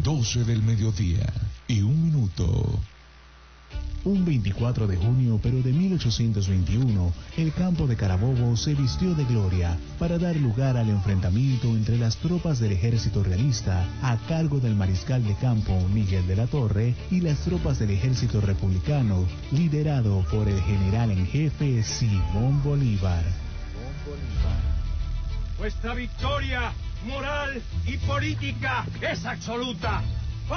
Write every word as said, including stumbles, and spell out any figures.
doce del mediodía y un minuto. Un veinticuatro de junio, pero de mil ochocientos veintiuno, el campo de Carabobo se vistió de gloria para dar lugar al enfrentamiento entre las tropas del ejército realista a cargo del mariscal de campo Miguel de la Torre y las tropas del ejército republicano liderado por el general en jefe Simón Bolívar. Nuestra victoria moral y política es absoluta.